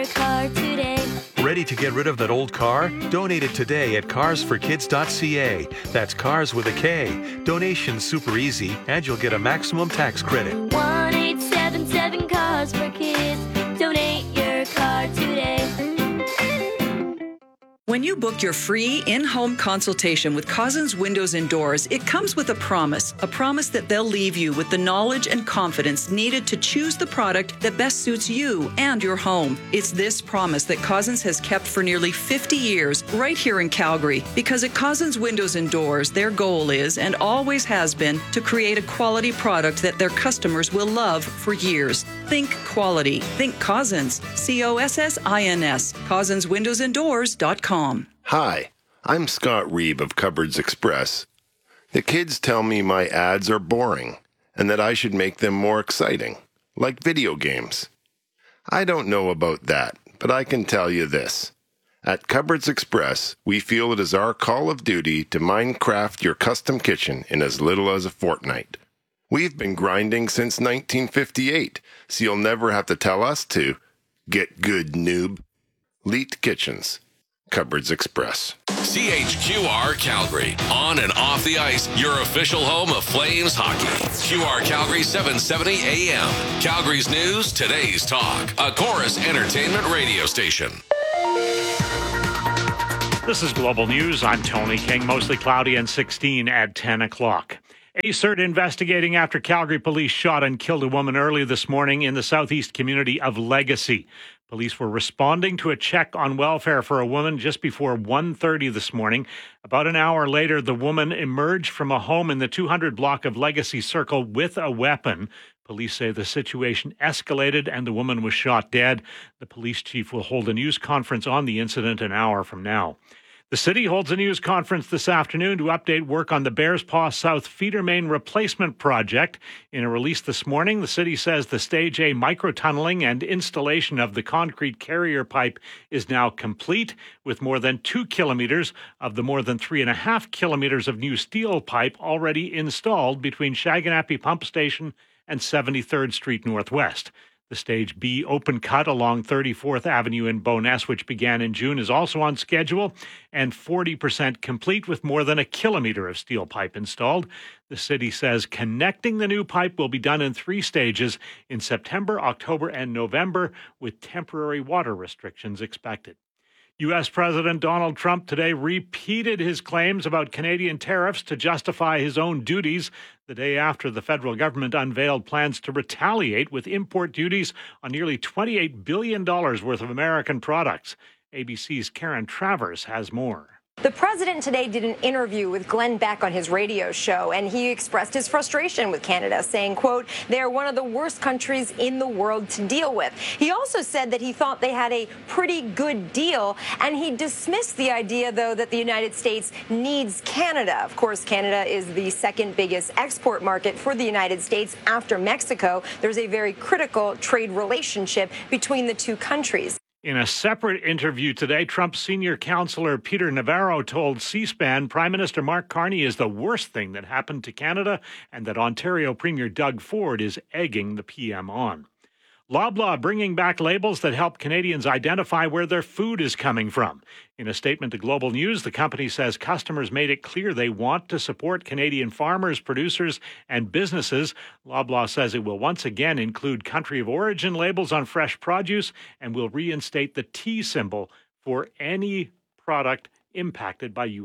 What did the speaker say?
car today. Ready to get rid of that old car? Donate it today at carsforkids.ca. That's cars with a K. Donation's super easy, and you'll get a maximum tax credit. 1877 Cars for Kids. Donate your car today. When you book your free in-home consultation with Cousins Windows and Doors, it comes with a promise that they'll leave you with the knowledge and confidence needed to choose the product that best suits you and your home. It's this promise that Cousins has kept for nearly 50 years right here in Calgary, because at Cousins Windows and Doors, their goal is and always has been to create a quality product that their customers will love for years. Think quality. Think Cousins. COSSINS. CousinsWindowsandDoors.com. Hi, I'm Scott Reeb of Cupboards Express. The kids tell me my ads are boring and that I should make them more exciting, like video games. I don't know about that, but I can tell you this. At Cupboards Express, we feel it is our call of duty to Minecraft your custom kitchen in as little as a fortnight. We've been grinding since 1958, so you'll never have to tell us to. Get good, noob. Leet Kitchens. Cupboards Express. CHQR Calgary. On and off the ice, your official home of Flames hockey. QR Calgary 770 AM. Calgary's news, today's talk. A Chorus Entertainment radio station. This is Global News. I'm Tony King. Mostly cloudy and 16 at 10 o'clock. A CERT investigating after Calgary police shot and killed a woman early this morning in the southeast community of Legacy. Police were responding to a check on welfare for a woman just before 1:30 this morning. About an hour later, the woman emerged from a home in the 200 block of Legacy Circle with a weapon. Police say the situation escalated and the woman was shot dead. The police chief will hold a news conference on the incident an hour from now. The city holds a news conference this afternoon to update work on the Bears Paw South feeder main replacement project. In a release this morning, the city says the Stage A microtunneling and installation of the concrete carrier pipe is now complete, with more than 2 kilometers of the more than 3.5 kilometers of new steel pipe already installed between Shaganappi Pump Station and 73rd Street Northwest. The Stage B open cut along 34th Avenue in Bowness, which began in June, is also on schedule and 40% complete with more than 1 kilometer of steel pipe installed. The city says connecting the new pipe will be done in 3 stages in September, October, and November, with temporary water restrictions expected. U.S. President Donald Trump today repeated his claims about Canadian tariffs to justify his own duties the day after the federal government unveiled plans to retaliate with import duties on nearly $28 billion worth of American products. ABC's Karen Travers has more. The president today did an interview with Glenn Beck on his radio show, and he expressed his frustration with Canada, saying, quote, they are one of the worst countries in the world to deal with. He also said that he thought they had a pretty good deal, and he dismissed the idea, though, that the United States needs Canada. Of course, Canada is the second biggest export market for the United States after Mexico. There's a very critical trade relationship between the two countries. In a separate interview today, Trump's senior counselor Peter Navarro told C-SPAN Prime Minister Mark Carney is the worst thing that happened to Canada and that Ontario Premier Doug Ford is egging the PM on. Loblaw bringing back labels that help Canadians identify where their food is coming from. In a statement to Global News, the company says customers made it clear they want to support Canadian farmers, producers, and businesses. Loblaw says it will once again include country of origin labels on fresh produce and will reinstate the T symbol for any product impacted by